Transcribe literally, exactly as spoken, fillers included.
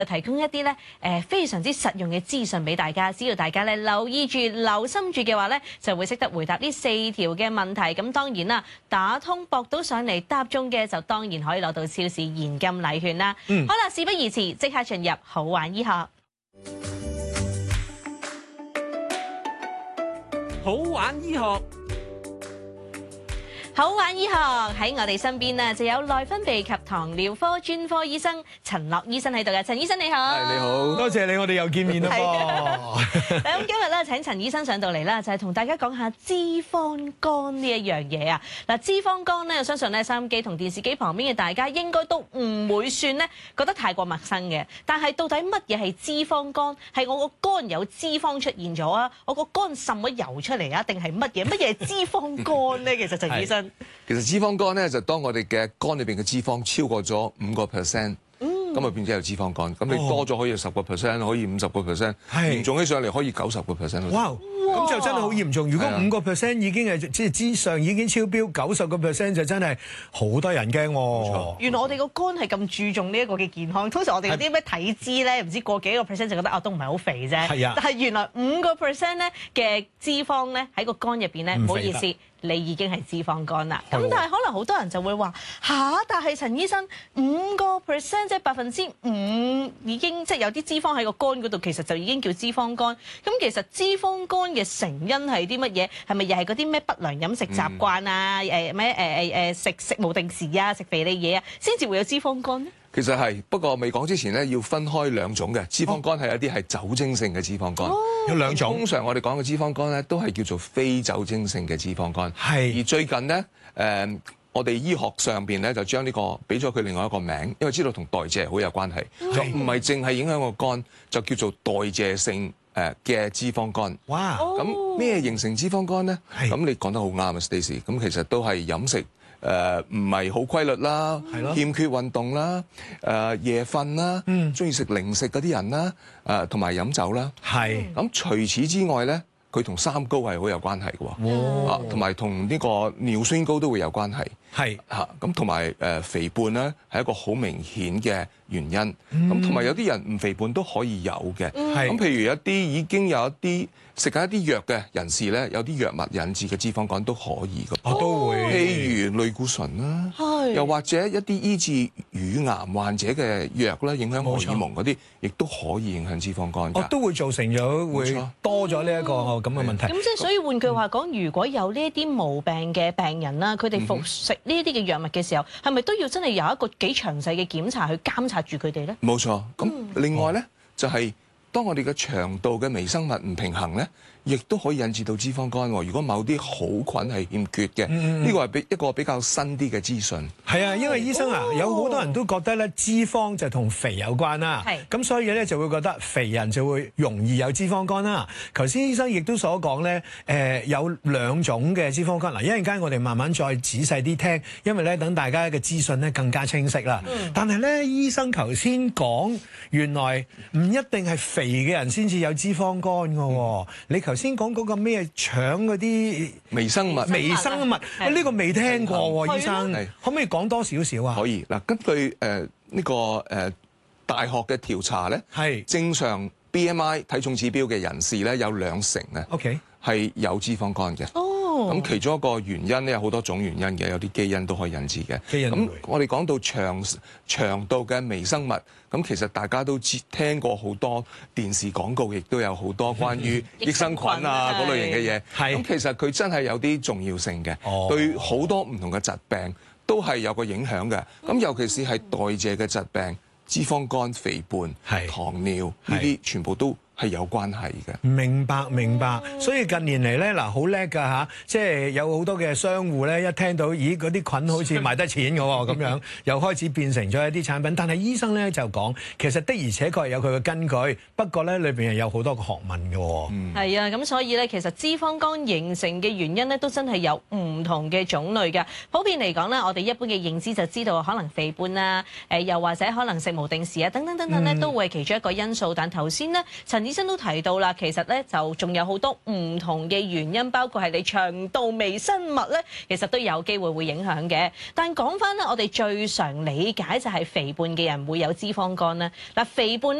提供一啲咧誒非常之實用嘅資訊俾大家，只要大家咧留意住、留心住嘅話咧，就會識得回答呢四條嘅問題。咁當然啦，打通駁到上嚟答中嘅，就當然可以攞到超市現金禮券啦。嗯，好啦，事不宜遲，即刻進入好玩醫學。 好玩醫學。 好玩醫學喺我哋身邊啊，就有內分泌及糖尿科專科醫生陳樂醫生喺度嘅。陳醫生你好， 係你好，多謝你，我哋又見面啦噃。 咁今日咧請陳醫生上到嚟啦，就係同大家講下脂肪肝呢一樣嘢啊。嗱，脂肪肝咧，我相信咧收音機同電視機旁邊嘅大家應該都唔會算咧覺得太過陌生嘅。但係到底乜嘢係脂肪肝？係我個肝有脂肪出現咗啊？我個肝滲咗油出嚟啊？定係乜嘢？乜嘢係脂肪肝咧？其實陳醫生。 其實脂肪肝咧就當我哋嘅肝裏邊嘅脂肪超過咗五個 percent，咁啊變咗有脂肪肝。咁你多咗可以十個 percent，可以五十個 percent，嚴重起上嚟可以九十個 percent。 哇！咁就真係好嚴重。如果五個 percent 已經係即係之上已經超標，九十個 percent 就真係好多人驚喎。 原來我哋個肝係咁注重呢一個嘅健康。通常我哋嗰啲咩體脂咧，唔知過幾個 percent 就覺得啊都唔係好肥啫。係啊。但係原來五個 percent 咧嘅脂肪咧喺個肝入邊咧，唔好意思。你已經係脂肪肝啦，咁但係可能好多人就會話吓，但係陳醫生五個 percent 即係百分之五已經即係有啲脂肪喺個肝嗰度，其實就已經叫脂肪肝。咁其實脂肪肝嘅成因係啲乜嘢？係咪又係嗰啲咩不良飲食習慣啊？誒咩誒誒誒食食無定時啊，食肥膩嘢啊，先至會有脂肪肝咧？ 其實係，不過未講之前咧，要分開兩種嘅脂肪肝，係一啲係酒精性嘅脂肪肝，有兩種。通常我哋講嘅脂肪肝咧，都係叫做非酒精性嘅脂肪肝。係。而最近咧，誒、呃，我哋醫學上邊咧就將呢個俾咗佢另外一個名，因為知道同代謝好有關係，就唔係淨係影響個肝，就叫做代謝性誒嘅脂肪肝。哇！咁咩形成脂肪肝咧？咁你講得好啱啊 Stacey。咁其實都係飲食。誒唔係好規律啦，欠缺運動啦，誒、呃、夜瞓啦，中意食零食嗰啲人啦，誒同埋飲酒啦，係咁除此之外咧，佢同三高係好有關係嘅喎，啊同埋同呢個尿酸高都會有關係，係嚇咁同埋誒肥胖咧係一個好明顯嘅原因，咁同埋有啲人唔肥胖都可以有嘅，咁譬如一啲已經有一啲食緊一啲藥嘅人士咧，有啲藥物引致嘅脂肪肝都可以嘅，哦都會，譬如類固醇啦，係，又或者一啲醫治乳癌患者嘅藥啦，影響荷爾蒙嗰啲，亦都可以影響脂肪肝㗎， 哦都會造成咗會多咗呢一個咁嘅問題。 咁即係所以換句話講，如果有呢一啲毛病嘅病人啦，佢哋服食呢一啲嘅藥物嘅時候，係咪都要真係有一個幾詳細嘅檢查去監察住佢哋咧？ 冇錯，咁另外咧就係。當我哋嘅腸道嘅微生物唔平衡咧，亦都可以引致到脂肪肝。如果某啲好菌係欠缺嘅，呢、這個係比一個比較新啲嘅資訊。 係啊，因為醫生啊，哦、有好多人都覺得咧脂肪就同肥有關啦。係，咁所以咧就會覺得肥人就會容易有脂肪肝啦。頭先醫生亦都所講咧，誒、呃、有兩種嘅脂肪肝。嗱，一陣間我哋慢慢再仔細啲聽，因為咧等大家嘅資訊咧更加清晰啦。嗯、但係咧，醫生頭先講原來唔一定係肥。肥嘅人先至有脂肪肝㗎喎，你頭先講嗰個咩腸嗰啲微生物， 微生物，呢個未聽過喎，醫生，可唔可以講多少少啊？ 可以嗱，根據誒呢個誒大學嘅調查咧，係正常 B M I 體重指標嘅人士咧有兩成啊，OK 係有脂肪肝嘅。咁其中一個原因咧有好多種原因嘅，有啲基因都可以引致嘅。咁我哋講到腸腸道嘅微生物，咁其實大家都知聽過好多電視廣告，亦都有好多關於益生菌啊嗰類型嘅嘢。咁其實佢真係有啲重要性嘅，哦、對好多唔同嘅疾病都係有個影響嘅。咁尤其是係代謝嘅疾病，脂肪肝、肥胖、糖尿呢啲全部都係有關係嘅。 明白明白，所以近年嚟咧嗱，好叻㗎嚇，即係有好多嘅商戶咧，一聽到咦嗰啲菌好似賣得錢嘅喎，咁樣又開始變成咗一啲產品。但係醫生咧就講，其實的而且確係有佢嘅根據，不過咧裏邊係有好多個學問嘅喎。嗯，係啊，咁所以咧其實脂肪肝形成嘅原因咧都真係有唔同嘅種類㗎。普遍嚟講咧，我哋一般嘅認知就知道可能肥胖啊，誒又或者可能食無定時啊等等等等咧，都會係其中一個因素。但頭先咧陳醫生都提到啦，其實咧就仲有好多唔同嘅原因，包括係你腸道微生物咧，其實都有機會會影響嘅。但講翻咧，我哋最常理解就係肥胖嘅人會有脂肪肝啦。嗱，肥胖